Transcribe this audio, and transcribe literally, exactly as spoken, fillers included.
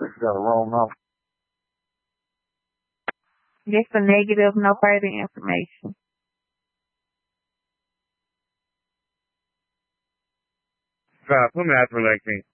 You got a wrong number. Just a negative, no further information. Stop. Put me out for like